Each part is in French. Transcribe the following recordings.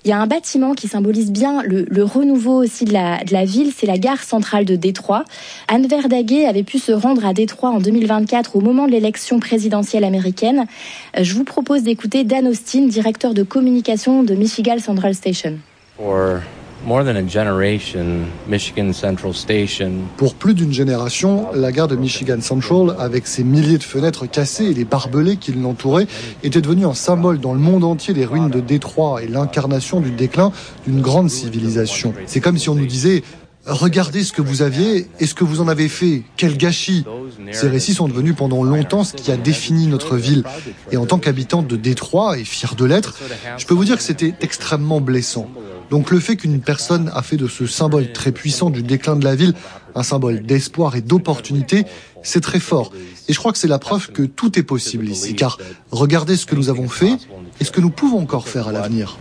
Il y a un bâtiment qui symbolise bien le renouveau aussi de la ville, c'est la gare centrale de Détroit. Anne Verdaguer avait pu se rendre à Détroit en 2024 au moment de l'élection présidentielle américaine. Je vous propose d'écouter Dan Austin, directeur de communication de Michigan Central Station. Pour plus d'une génération, la gare de Michigan Central, avec ses milliers de fenêtres cassées et les barbelés qui l'entouraient, était devenue un symbole dans le monde entier des ruines de Détroit et l'incarnation du déclin d'une grande civilisation. C'est comme si on nous disait « Regardez ce que vous aviez et ce que vous en avez fait, quel gâchis !» Ces récits sont devenus pendant longtemps ce qui a défini notre ville. Et en tant qu'habitante de Détroit et fière de l'être, je peux vous dire que c'était extrêmement blessant. Donc le fait qu'une personne a fait de ce symbole très puissant du déclin de la ville un symbole d'espoir et d'opportunité, c'est très fort. Et je crois que c'est la preuve que tout est possible ici, car regardez ce que nous avons fait et ce que nous pouvons encore faire à l'avenir.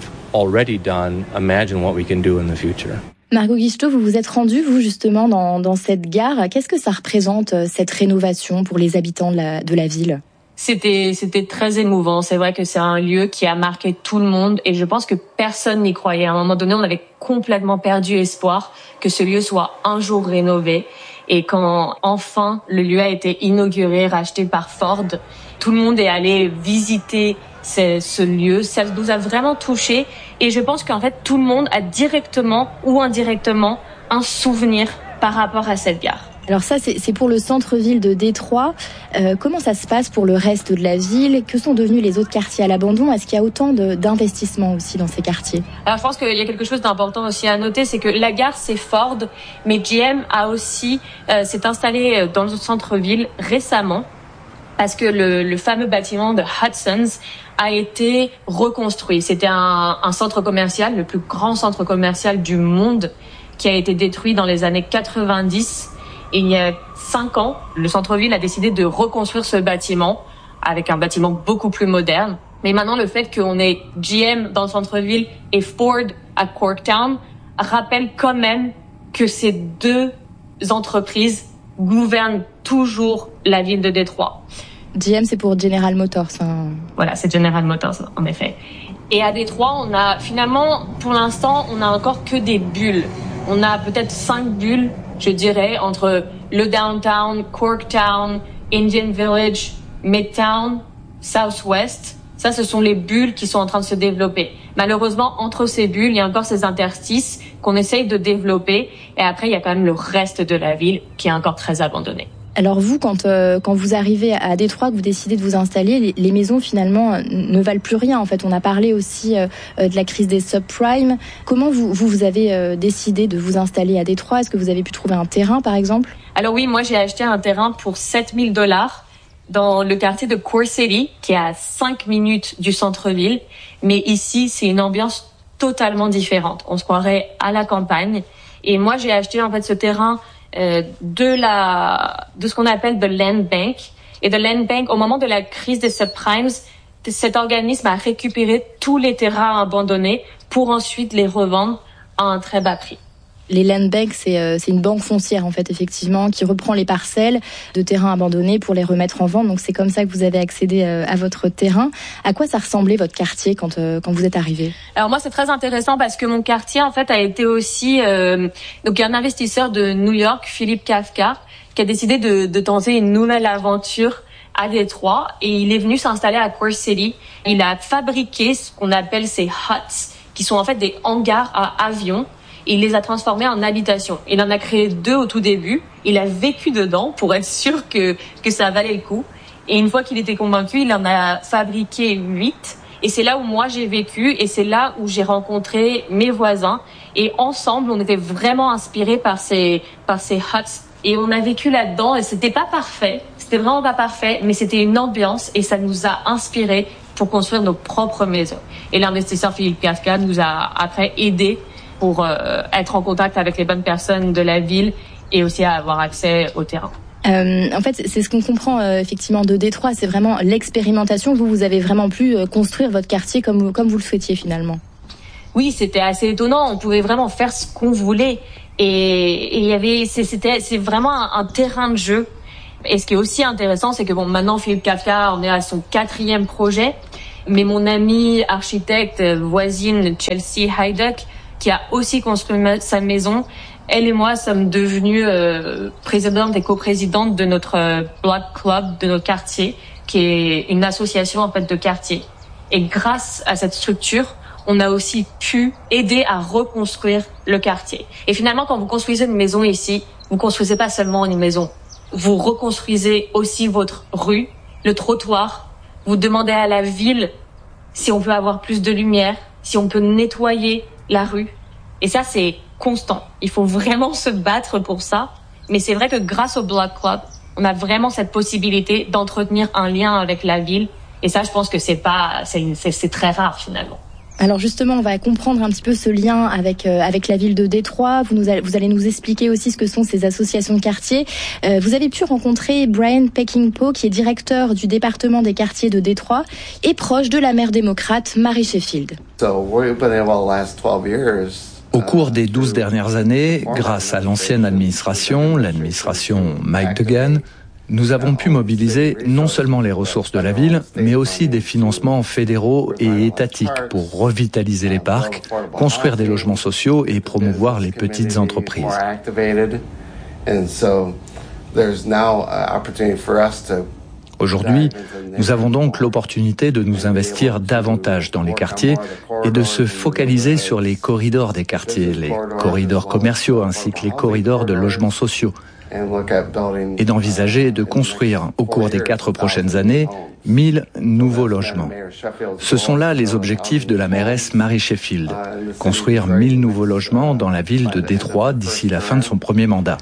Margot Guichetot, vous vous êtes rendue, vous, justement, dans cette gare. Qu'est-ce que ça représente, cette rénovation pour les habitants de la ville ? C'était très émouvant. C'est vrai que c'est un lieu qui a marqué tout le monde et je pense que personne n'y croyait. À un moment donné, on avait complètement perdu espoir que ce lieu soit un jour rénové. Et quand enfin le lieu a été inauguré, racheté par Ford, tout le monde est allé visiter ce lieu. Ça nous a vraiment touchés et je pense qu'en fait tout le monde a directement ou indirectement un souvenir par rapport à cette gare. Alors ça, c'est pour le centre-ville de Détroit. Comment ça se passe pour le reste de la ville ? Que sont devenus les autres quartiers à l'abandon ? Est-ce qu'il y a autant d'investissements aussi dans ces quartiers ? Alors je pense qu'il y a quelque chose d'important aussi à noter, c'est que la gare c'est Ford, mais GM a aussi s'est installé dans le centre-ville récemment parce que le fameux bâtiment de Hudson's a été reconstruit. C'était un centre commercial, le plus grand centre commercial du monde, qui a été détruit dans les années 90. Et il y a 5 ans, le centre-ville a décidé de reconstruire ce bâtiment avec un bâtiment beaucoup plus moderne. Mais maintenant, le fait qu'on ait GM dans le centre-ville et Ford à Corktown rappelle quand même que ces deux entreprises gouvernent toujours la ville de Détroit. GM, c'est pour General Motors. Voilà, c'est General Motors, en effet. Et à Détroit, on a finalement, pour l'instant, on a encore que des bulles. On a peut-être 5 bulles, je dirais, entre le downtown, Corktown, Indian Village, Midtown, Southwest. Ça, ce sont les bulles qui sont en train de se développer. Malheureusement, entre ces bulles, il y a encore ces interstices qu'on essaye de développer. Et après, il y a quand même le reste de la ville qui est encore très abandonné. Alors vous, quand vous arrivez à Détroit, que vous décidez de vous installer, les maisons finalement ne valent plus rien. En fait, on a parlé aussi de la crise des subprimes. Comment vous avez décidé de vous installer à Détroit ? Est-ce que vous avez pu trouver un terrain, par exemple ? Alors oui, moi j'ai acheté un terrain pour $7,000 dans le quartier de Core City, qui est à 5 minutes du centre-ville. Mais ici, c'est une ambiance totalement différente. On se croirait à la campagne. Et moi, j'ai acheté en fait ce terrain de ce qu'on appelle the Land Bank. Et the Land Bank, au moment de la crise des subprimes, cet organisme a récupéré tous les terrains abandonnés pour ensuite les revendre à un très bas prix. Les Land Bank, c'est une banque foncière en fait, effectivement, qui reprend les parcelles de terrains abandonnés pour les remettre en vente. Donc c'est comme ça que vous avez accédé à votre terrain. À quoi ça ressemblait votre quartier quand vous êtes arrivé ? Alors moi c'est très intéressant parce que mon quartier en fait a été aussi donc il y a un investisseur de New York, Philippe Kafka, qui a décidé de tenter une nouvelle aventure à Détroit et il est venu s'installer à Core City. Il a fabriqué ce qu'on appelle ces huts, qui sont en fait des hangars à avions. Et il les a transformés en habitations. Il en a créé 2 au tout début. Il a vécu dedans pour être sûr que ça valait le coup. Et une fois qu'il était convaincu, il en a fabriqué 8. Et c'est là où moi j'ai vécu et c'est là où j'ai rencontré mes voisins. Et ensemble, on était vraiment inspirés par ces huts. Et on a vécu là-dedans et c'était pas parfait. C'était vraiment pas parfait, mais c'était une ambiance et ça nous a inspirés pour construire nos propres maisons. Et l'investisseur Philippe Kafka nous a après aidés pour être en contact avec les bonnes personnes de la ville et aussi à avoir accès au terrain. En fait, c'est ce qu'on comprend effectivement de Détroit, c'est vraiment l'expérimentation. Vous avez vraiment pu construire votre quartier comme vous le souhaitiez finalement. Oui, c'était assez étonnant. On pouvait vraiment faire ce qu'on voulait et il y avait, c'est vraiment un terrain de jeu. Et ce qui est aussi intéressant, c'est que maintenant Philippe Kafka, on est à son 4e projet. Mais mon amie architecte voisine Chelsea Haydock, qui a aussi construit sa maison, elle et moi sommes devenues présidentes et coprésidentes de notre Block Club de notre quartier, qui est une association en fait de quartier. Et grâce à cette structure, on a aussi pu aider à reconstruire le quartier. Et finalement, quand vous construisez une maison ici, vous construisez pas seulement une maison. Vous reconstruisez aussi votre rue, le trottoir. Vous demandez à la ville si on peut avoir plus de lumière, si on peut nettoyer la rue. Et ça, c'est constant. Il faut vraiment se battre pour ça. Mais c'est vrai que grâce au Block Club, on a vraiment cette possibilité d'entretenir un lien avec la ville. Et ça, je pense que c'est très rare finalement. Alors justement, on va comprendre un petit peu ce lien avec la ville de Détroit. Vous allez nous expliquer aussi ce que sont ces associations de quartier. Vous avez pu rencontrer Brian Peckinpah, qui est directeur du département des quartiers de Détroit et proche de la maire démocrate Mary Sheffield. Au cours des 12 dernières années, grâce à l'ancienne administration, l'administration Mike Duggan, nous avons pu mobiliser non seulement les ressources de la ville, mais aussi des financements fédéraux et étatiques pour revitaliser les parcs, construire des logements sociaux et promouvoir les petites entreprises. Aujourd'hui, nous avons donc l'opportunité de nous investir davantage dans les quartiers et de se focaliser sur les corridors des quartiers, les corridors commerciaux ainsi que les corridors de logements sociaux, et d'envisager de construire au cours des 4 prochaines années 1000 nouveaux logements. Ce sont là les objectifs de la mairesse Mary Sheffield, construire 1000 nouveaux logements dans la ville de Détroit d'ici la fin de son premier mandat.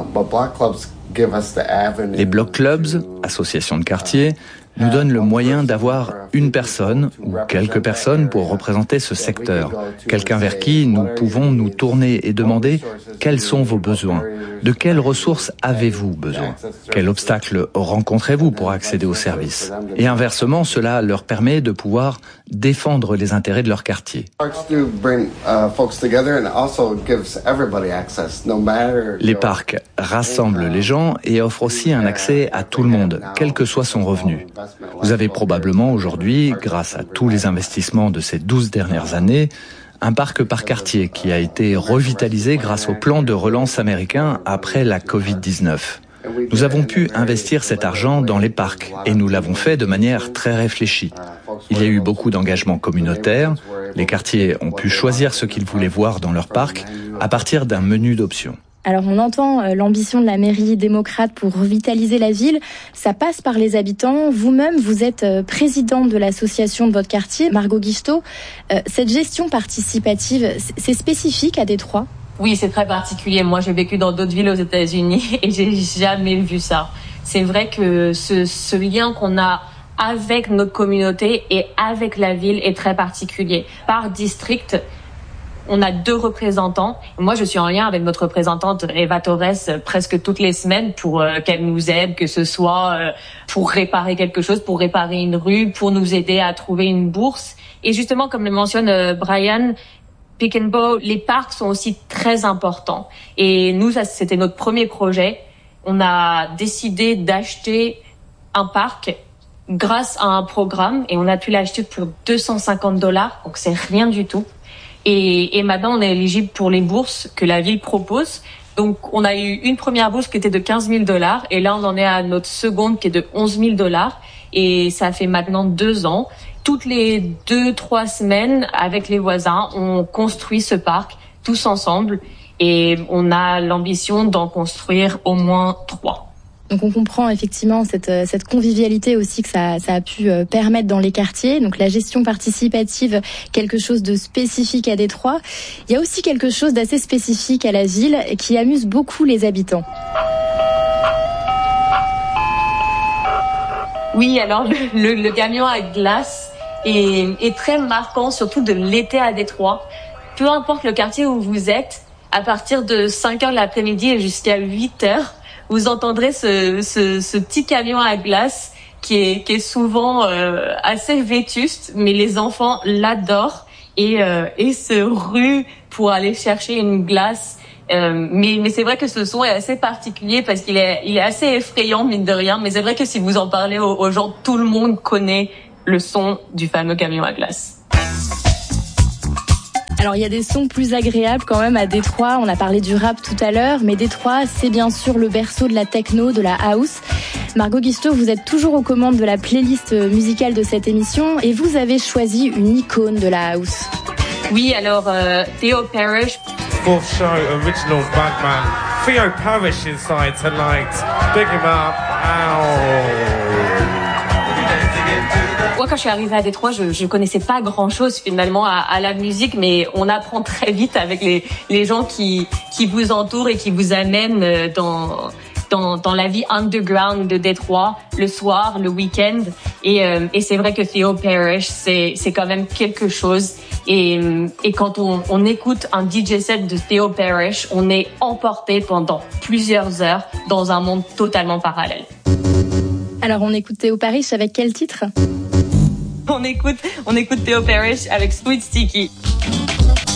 Les Block Clubs, associations de quartier, nous donnent le moyen d'avoir une personne ou quelques personnes pour représenter ce secteur, quelqu'un vers qui nous pouvons nous tourner et demander quels sont vos besoins, de quelles ressources avez-vous besoin, quels obstacles rencontrez-vous pour accéder aux services. Et inversement, cela leur permet de pouvoir défendre les intérêts de leur quartier. Les parcs rassemblent les gens et offrent aussi un accès à tout le monde, quel que soit son revenu. Vous avez probablement aujourd'hui, grâce à tous les investissements de ces 12 dernières années, un parc par quartier qui a été revitalisé grâce au plan de relance américain après la Covid-19. Nous avons pu investir cet argent dans les parcs et nous l'avons fait de manière très réfléchie. Il y a eu beaucoup d'engagement communautaire. Les quartiers ont pu choisir ce qu'ils voulaient voir dans leur parc à partir d'un menu d'options. Alors on entend l'ambition de la mairie démocrate pour revitaliser la ville. Ça passe par les habitants. Vous-même, vous êtes présidente de l'association de votre quartier, Margot Guichetot. Cette gestion participative, c'est spécifique à Détroit ? Oui, c'est très particulier. Moi, j'ai vécu dans d'autres villes aux États-Unis et j'ai jamais vu ça. C'est vrai que ce lien qu'on a avec notre communauté et avec la ville est très particulier. Par district, on a 2 représentants. Moi, je suis en lien avec notre représentante Eva Torres presque toutes les semaines pour qu'elle nous aide, que ce soit pour réparer quelque chose, pour réparer une rue, pour nous aider à trouver une bourse. Et justement, comme le mentionne Brian Peckinpah, les parcs sont aussi très importants. Et nous, ça, c'était notre premier projet. On a décidé d'acheter un parc grâce à un programme et on a pu l'acheter pour $250. Donc, c'est rien du tout. Et maintenant, on est éligible pour les bourses que la ville propose. Donc, on a eu une première bourse qui était de $15,000 et là, on en est à notre seconde qui est de $11,000 et ça fait maintenant 2 ans. Toutes les 2-3 semaines, avec les voisins, on construit ce parc tous ensemble et on a l'ambition d'en construire au moins 3. Donc on comprend effectivement cette convivialité aussi que ça a pu permettre dans les quartiers. Donc la gestion participative, quelque chose de spécifique à Détroit. Il y a aussi quelque chose d'assez spécifique à la ville qui amuse beaucoup les habitants. Oui, alors le camion à glace est très marquant, surtout de l'été à Détroit. Peu importe le quartier où vous êtes, à partir de 5h de l'après-midi et jusqu'à 8h, vous entendrez ce petit camion à glace qui est souvent assez vétuste, mais les enfants l'adorent et se ruent pour aller chercher une glace. Mais c'est vrai que ce son est assez particulier parce qu'il est assez effrayant, mine de rien. Mais c'est vrai que si vous en parlez aux gens, tout le monde connaît le son du fameux camion à glace. Alors il y a des sons plus agréables quand même à Détroit, on a parlé du rap tout à l'heure, mais Détroit c'est bien sûr le berceau de la techno, de la house. Margot Guisteau, vous êtes toujours aux commandes de la playlist musicale de cette émission et vous avez choisi une icône de la house. Oui, alors Theo Parrish. Fourth show, original Batman. Theo Parrish inside tonight. Big him up. Moi, quand je suis arrivée à Détroit, je connaissais pas grand-chose finalement à la musique, mais on apprend très vite avec les gens qui vous entourent et qui vous amènent dans la vie underground de Détroit, le soir, le week-end. Et c'est vrai que Theo Parrish, c'est quand même quelque chose. Et quand on écoute un DJ set de Theo Parrish, on est emporté pendant plusieurs heures dans un monde totalement parallèle. Alors on écoute Theo Parrish avec quel titre ? On écoute Theo Parrish avec Sweet Sticky.